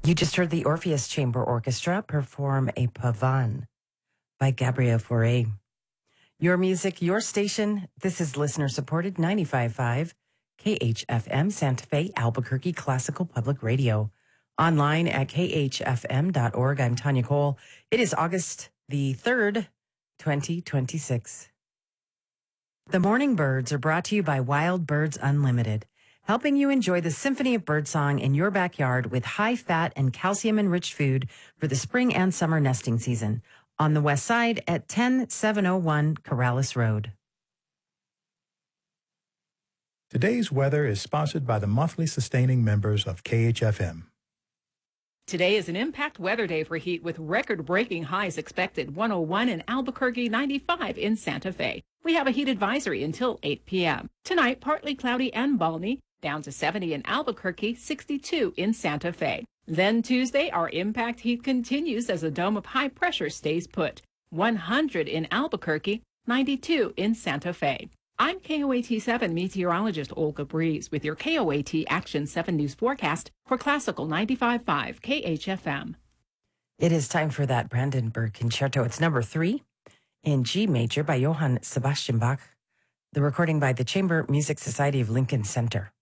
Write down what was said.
You just heard the Orpheus Chamber Orchestra perform a Pavane by Gabriel Fauré. Your music, your station. This is listener-supported 95.5 KHFM Santa Fe, Albuquerque Classical Public Radio. Online at khfm.org. I'm Tanya Cole. It is August the 3rd, 2026. The Morning Birds are brought to you by Wild Birds Unlimited, helping you enjoy the symphony of birdsong in your backyard with high-fat and calcium-enriched food for the spring and summer nesting season. On the west side at 10701 Corrales Road. Today's weather is sponsored by the monthly sustaining members of KHFM. Today is an impact weather day for heat with record-breaking highs expected. 101 in Albuquerque, 95 in Santa Fe. We have a heat advisory until 8 p.m. Tonight, partly cloudy and balmy, down to 70 in Albuquerque, 62 in Santa Fe. Then Tuesday, our impact heat continues as a dome of high pressure stays put. 100 in Albuquerque, 92 in Santa Fe. I'm KOAT 7 meteorologist Olga Breeze with your KOAT Action 7 News forecast for Classical 95.5 KHFM. It is time for that Brandenburg Concerto. It's number 3 in G major by Johann Sebastian Bach. The recording by the Chamber Music Society of Lincoln Center.